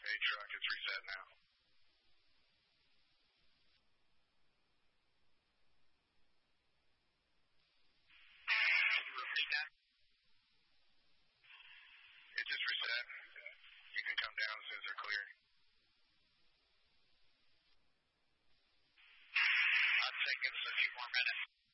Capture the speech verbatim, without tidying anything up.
Hey, truck, it's reset now. Can you repeat that? It just reset. You can come down as soon as they're clear. I'd say give us a few more minutes.